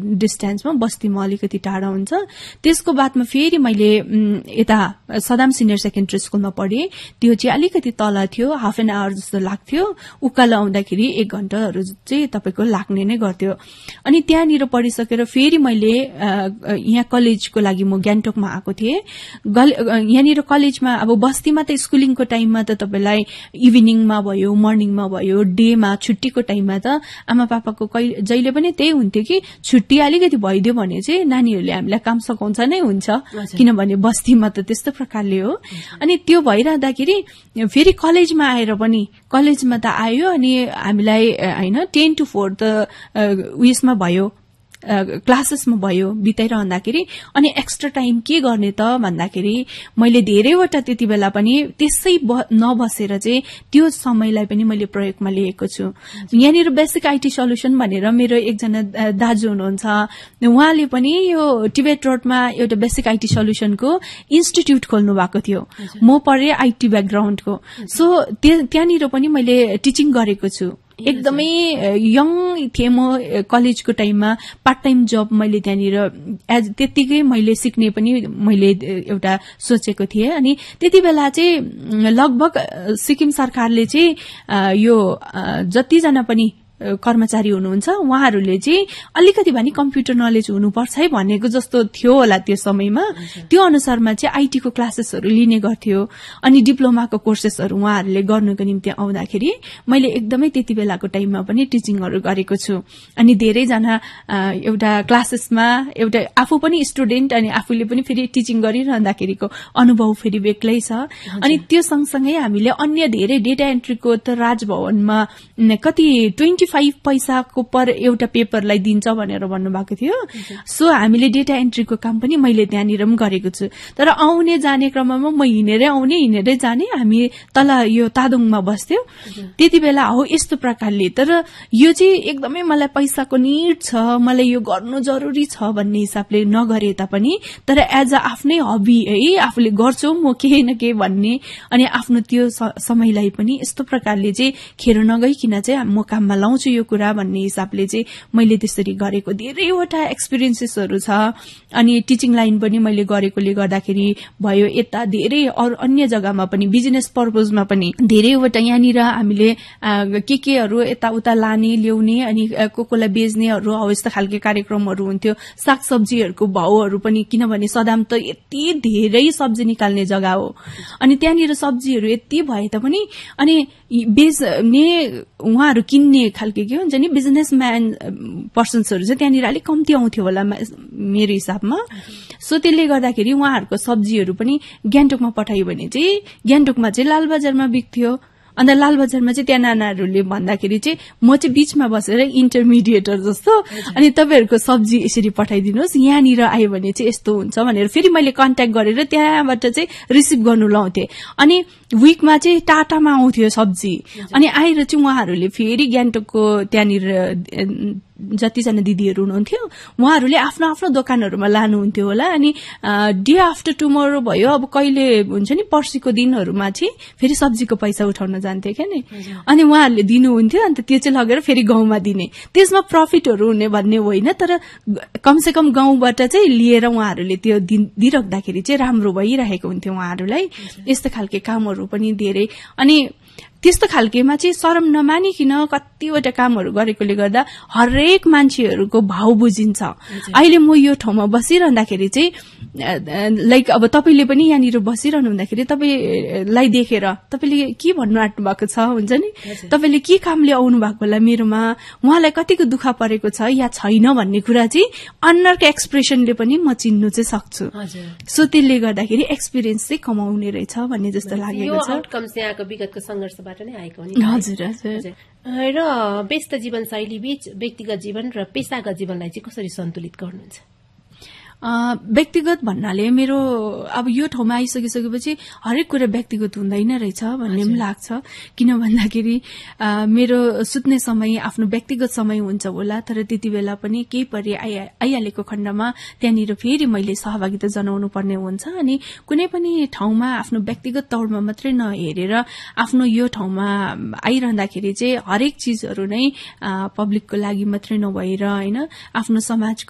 डिस्टेन्समा, बस्तीमा अलिकति टाढा हुन्छ। त्यसको बादमा फेरि मैले यता सदाम सिनियर सेकेन्ड्री स्कुलमा पढेँ। त्यो चाहिँ अलिकति तल थियो, हाफ एन आवर जस्तो लाग्थ्यो। उकालो आउँदाखेरि 1 घण्टाहरू चाहिँ तपाईको लाग्ने नै गर्थ्यो। अनि त्यहाँनिर पढिसकेर फेरि मैले यहाँ कलेजको लागि म गान्तोकमा आएको थिएँ। यहाँनिर कलेजमा अब बस्तीमा त स्कुलिङको टाइममा त तपाईलाई इभिनिङमा भयो, मर्निङमा भयो, डेमा, छुट्टीको टाइममा त आमा पापाको जहिले पनि त्यही हुन्थ्यो कि छुट्टी अलिकति भइदियो भने चाहिँ नानीहरूले हामीलाई काम सघाउँछ नै हुन्छ, किनभने बस्तीमा त त्यस्तो प्रकारले हो। अनि त्यो भइरहँदाखेरि फेरि कलेजमा आएर पनि कलेजमा त आयो अनि हामीलाई हैन 10 to 4 त उयसमा भयो, क्लासेसमा भयो बिताइरहँदाखेरि। अनि एक्स्ट्रा टाइम के गर्ने त भन्दाखेरि मैले धेरैवटा त्यति बेला पनि त्यसै नबसेर चाहिँ त्यो समयलाई पनि मैले प्रयोगमा लिएको छु। यहाँनिर बेसिक आईटी सल्युसन भनेर मेरो एकजना दाजु हुनुहुन्छ, उहाँले पनि यो टिबेट रोडमा एउटा बेसिक आईटी सल्युसनको इन्स्टिट्युट खोल्नु भएको थियो। म पढेँ आईटी ब्याकग्राउन्डको, सो त्यहाँनिर पनि मैले टिचिङ गरेको छु। एकदमै यङ थिएँ म कलेजको टाइममा। पार्ट टाइम जब मैले त्यहाँनिर त्यतिकै मैले सिक्ने पनि मैले एउटा सोचेको थिएँ। अनि त्यति बेला चाहिँ लगभग सिक्किम सरकारले चाहिँ यो जतिजना पनि कर्मचारी हुनुहुन्छ उहाँहरूले चाहिँ अलिकति भनी कम्प्युटर नलेज हुनुपर्छ है भनेको जस्तो थियो होला त्यो समयमा। त्यो अनुसारमा चाहिँ आईटी को क्लासेसहरू लिने गर्थ्यो। अनि डिप्लोमाको कोर्सेसहरू उहाँहरूले गर्नको निम्ति आउँदाखेरि मैले एकदमै त्यति बेलाको टाइममा पनि टिचिङहरू गरेको छु। अनि धेरैजना एउटा क्लासेसमा एउटा आफू पनि स्टुडेन्ट अनि आफूले पनि फेरि टिचिङ गरिरहँदाखेरिको अनुभव फेरि बेग्लै छ। अनि त्यो सँगसँगै हामीले अन्य धेरै डेटा एन्ट्रीको त राजभवनमा कति 25 पैसाको पर एउटा पेपरलाई दिन्छ भनेर भन्नुभएको थियो। सो हामीले डेटा एन्ट्रीको काम पनि मैले त्यहाँनिर पनि गरेको छु। तर आउने जाने क्रममा म हिँडेरै आउने हिँडेरै जाने। हामी तल यो तादोङमा बस्थ्यौं त्यति बेला हो यस्तो प्रकारले। तर यो चाहिँ एकदमै मलाई पैसाको निड छ, मलाई यो गर्नु जरुरी छ भन्ने हिसाबले नगरे तापनि तर एज अ आफ्नै हबी है आफूले गर्छु म केही न केही भन्ने। अनि आफ्नो त्यो समयलाई पनि यस्तो प्रकारले चाहिँ खेर नगइकिन चाहिँ म काममा लाउँछु यो कुरा भन्ने हिसाबले चाहिँ मैले त्यसरी गरेको धेरैवटा एक्सपिरियन्सेसहरू छ। अनि टिचिङ लाइन पनि मैले गरेकोले गर्दाखेरि भयो, यता धेरै अरू अन्य जग्गामा पनि बिजनेस पर्पजमा पनि धेरैवटा यहाँनिर हामीले केहरू यताउता लाने ल्याउने अनि कोकोलाई बेच्नेहरू हो यस्तो खालके कार्यक्रमहरू हुन्थ्यो। सागसब्जीहरूको भाउहरू पनि, किनभने सदाम त यति धेरै सब्जी निकाल्ने जग्गा हो। अनि त्यहाँनिर सब्जीहरू यति भए तापनि अनि बेच्ने उहाँहरू किन्ने खालके के हुन्छ नि बिजनेसम्यान पर्सन्सहरू चाहिँ त्यहाँनिर अलिक कम्ती आउँथ्यो होला मेरो हिसाबमा। सो त्यसले गर्दाखेरि उहाँहरूको सब्जीहरू पनि गान्तोकमा पठायो भने चाहिँ गान्तोकमा चाहिँ लालबजारमा बिक्थ्यो। अन्त लालबजारमा चाहिँ त्यहाँ नानाहरूले भन्दाखेरि चाहिँ म चाहिँ बीचमा बसेर इन्टरमिडिएटर जस्तो अनि तपाईहरुको सब्जी यसरी पठाइदिनुहोस्, यहाँनिर आयो भने चाहिँ यस्तो हुन्छ भनेर फेरि मैले कन्ट्याक्ट गरेर त्यहाँबाट चाहिँ रिसिभ गर्नु लाउँथे। अनि वीकमा चाहिँ टाटामा आउँथ्यो सब्जी। अनि आएर चाहिँ उहाँहरूले फेरि गान्तोकको त्यहाँनिर जतिजना दिदीहरू हुनुहुन्थ्यो उहाँहरूले आफ्नो आफ्नो दोकानहरूमा लानुहुन्थ्यो होला। अनि डे आफ्टर टुमोरो भयो, अब कहिले हुन्छ नि पर्सिको दिनहरूमा चाहिँ फेरि सब्जीको पैसा उठाउन जान्थे क्या नि। अनि उहाँहरूले दिनुहुन्थ्यो, अन्त त्यो चाहिँ लगेर फेरि गाउँमा दिने। त्यसमा प्रफिटहरू हुने भन्ने होइन, तर कमसे कम गाउँबाट चाहिँ लिएर उहाँहरूले त्यो दिइराख्दाखेरि चाहिँ राम्रो भइरहेको हुन्थ्यो उहाँहरूलाई। यस्तो खालके कामहरू पनि धेरै। अनि त्यस्तो खालकेमा चाहिँ शरम नमानिकिन कतिवटा कामहरू गरेकोले गर्दा हरेक मान्छेहरूको भाव बुझिन्छ। अहिले म यो ठाउँमा बसिरहँदाखेरि चाहिँ लाइक अब तपाईले पनि यहाँनिर बसिरहनु हुँदाखेरि तपाईलाई देखेर तपाईले के भन्नु आँट्नु भएको छ हुन्छ नि, तपाईले के कामले आउनु भएको होला मेरोमा, उहाँलाई कतिको दुःख परेको छ या छैन भन्ने कुरा चाहिँ अनुहारको एक्सप्रेसनले पनि म चिन्नु चाहिँ सक्छु। सो त्यसले गर्दाखेरि एक्सपिरियन्स चाहिँ कमाउने रहेछ भन्ने जस्तो लागेको छ। यहाँको विगतको संघर्षबाट नै आएको हो नि। हजुर हजुर। र व्यस्त जीवनशैली बीच व्यक्तिगत जीवन र पेशागत जीवनलाई चाहिँ कसरी सन्तुलित गर्नुहुन्छ? व्यक्तिगत भन्नाले मेरो अब यो ठाउँमा आइसकेपछि हरेक कुरा व्यक्तिगत हुँदैन रहेछ भन्ने पनि लाग्छ। किन भन्दाखेरि मेरो सुत्ने समय आफ्नो व्यक्तिगत समय हुन्छ होला, तर त्यति बेला पनि केही परि आइहालेको खण्डमा त्यहाँनिर फेरि मैले सहभागिता जनाउनु पर्ने हुन्छ। अनि कुनै पनि ठाउँमा आफ्नो व्यक्तिगत तौरमा मात्रै नहेरेर आफ्नो यो ठाउँमा आइरहँदाखेरि चाहिँ हरेक चिजहरू नै पब्लिकको लागि मात्रै नभएर हैन आफ्नो समाजको